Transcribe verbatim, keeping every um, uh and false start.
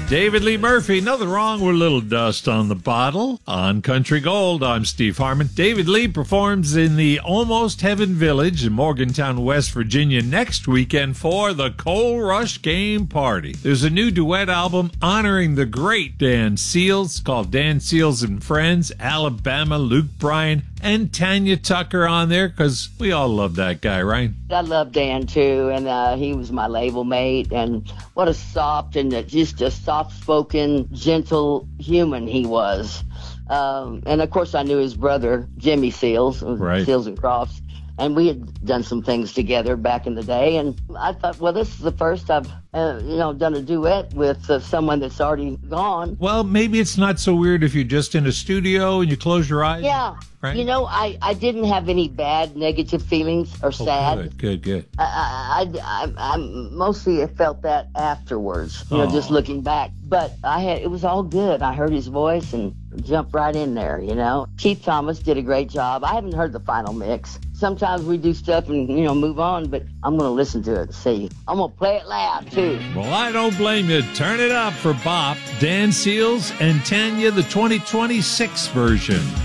David Lee Murphy, nothing wrong with a little dust on the bottle. On Country Gold, I'm Steve Harmon. David Lee performs in the Almost Heaven Village in Morgantown, West Virginia next weekend for the Coal Rush Game Party. There's a new duet album honoring the great Dan Seals called Dan Seals and Friends, Alabama, Luke Bryan, and Tanya Tucker on there because we all love that guy, right? I love Dan too, and uh, he was my label mate, and what a soft and just a soft-spoken, gentle human he was. Um, and of course, I knew his brother, Jimmy Seals, right. Seals and Crofts, and we had done some things together back in the day. And I thought, well, this is the first I've, uh, you know, done a duet with uh, someone that's already gone. Well, maybe it's not so weird if you're just in a studio and you close your eyes. Yeah. Right? You know, I, I didn't have any bad negative feelings or sad. Oh, good, good, good. I, I, I, I mostly felt that afterwards, you know, Oh. just looking back. But I had, it was all good. I heard his voice and jumped right in there, you know. Keith Thomas did a great job. I haven't heard the final mix. Sometimes we do stuff and, you know, move on, but I'm going to listen to it and see. I'm going to play it loud, too. Well, I don't blame you. Turn it up for Bop, Dan Seals, and Tanya, the twenty twenty-six version.